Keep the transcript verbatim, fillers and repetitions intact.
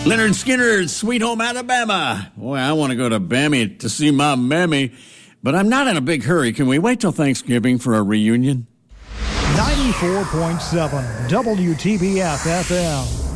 Leonard Skinner, Sweet Home Alabama. Boy, I want to go to Bammy to see my mammy, but I'm not in a big hurry. Can we wait till Thanksgiving for a reunion? ninety-four point seven W T B F F M.